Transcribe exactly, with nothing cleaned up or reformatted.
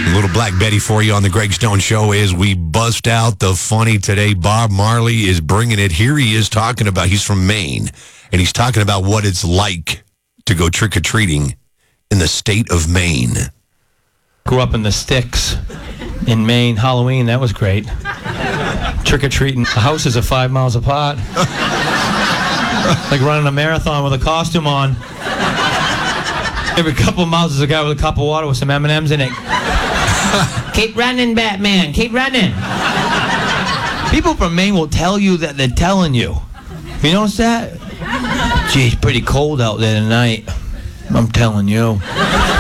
Little Black Betty for you on the Greg Stone Show as we bust out the funny today. Bob Marley is bringing it. Here he is talking about, he's from Maine, and he's talking about what it's like to go trick-or-treating in the state of Maine. Grew up in the sticks in Maine. Halloween, that was great. Trick-or-treating. The houses are five miles apart. Like running a marathon with a costume on. Every couple of miles there's a guy with a cup of water with some M and M's in it. Keep running, Batman. Keep running. People from Maine will tell you that they're telling you. You notice that? Gee, it's pretty cold out there tonight. I'm telling you.